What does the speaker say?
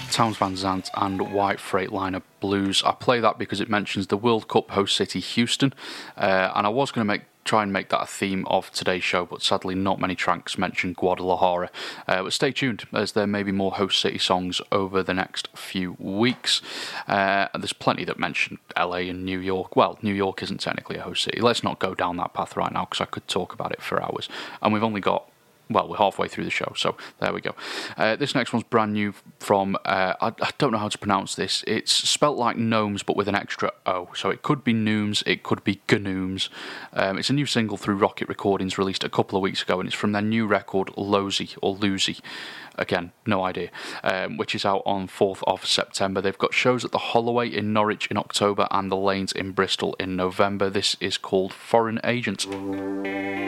Townes Van Zandt and White Freightliner Blues. I play that because it mentions the World Cup host city Houston, and I was going to try and make that a theme of today's show, but sadly not many tracks mention Guadalajara. But stay tuned, as there may be more host city songs over the next few weeks. There's plenty that mention LA and New York. Well, New York isn't technically a host city. Let's not go down that path right now, because I could talk about it for hours. And we've only got... Well, we're halfway through the show, so there we go. This next one's brand new from, I don't know how to pronounce this. It's spelt like gnomes, but with an extra O. So it could be Nooms, it could be Gnooms. It's a new single through Rocket Recordings, released a couple of weeks ago, and it's from their new record, Lozy, or Lucy. Again, no idea. Which is out on 4th of September. They've got shows at the Holloway in Norwich in October and the Lanes in Bristol in November. This is called Foreign Agent.